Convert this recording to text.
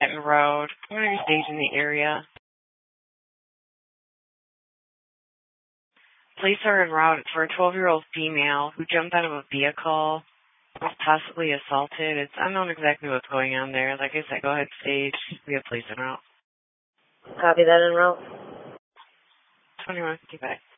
Manhattan Road. I'm going to be staged in the area. Police are en route for a 12-year-old female who jumped out of a vehicle, was possibly assaulted. It's unknown exactly what's going on there. Like I said, go ahead, stage. We have police en route. Copy that, en route. 2150 back.